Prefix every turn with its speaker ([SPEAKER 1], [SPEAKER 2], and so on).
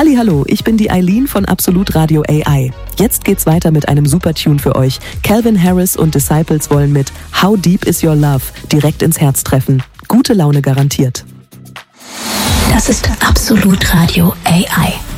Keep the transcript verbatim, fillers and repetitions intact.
[SPEAKER 1] Hallihallo, ich bin die Eileen von Absolut Radio A I. Jetzt geht's weiter mit einem Supertune für euch. Calvin Harris und Disciples wollen mit How Deep Is Your Love direkt ins Herz treffen. Gute Laune garantiert.
[SPEAKER 2] Das ist Absolut Radio A I.